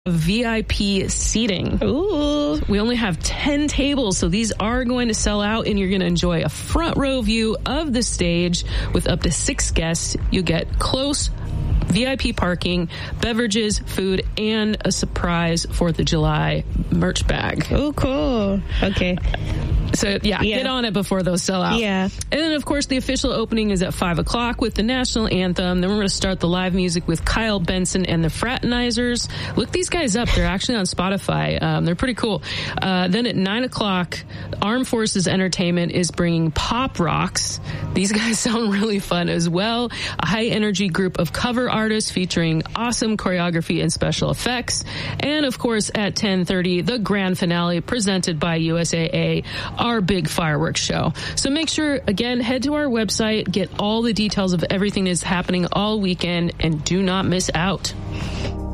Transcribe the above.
VIP seating. Ooh. We only have 10 tables, so these are going to sell out, and you're going to enjoy a front row view of the stage with up to 6 guests. You get close VIP parking, beverages, food, and a surprise 4th of July merch bag. Oh, cool. Okay. So, get on it before those sell out. Yeah. And then, of course, the official opening is at 5 o'clock with the national anthem. Then we're going to start the live music with Kyle Benson and the Fraternizers. Look these guys up. They're actually on Spotify. They're pretty cool. Then at 9 o'clock, Armed Forces Entertainment is bringing Pop Rocks. These guys sound really fun as well. A high-energy group of cover artists featuring awesome choreography and special effects. And, of course, at 10:30, the grand finale presented by USAA, our big fireworks show. So make sure, again, head to our website, get all the details of everything that's happening all weekend, and do not miss out.